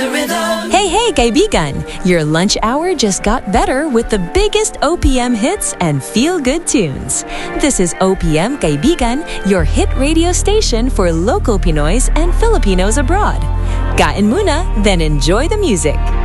Hey, hey, kaibigan! Your lunch hour just got better with the biggest OPM hits and feel-good tunes. This is OPM Kaibigan, your hit radio station for local Pinoys and Filipinos abroad. Kain muna, then enjoy the music.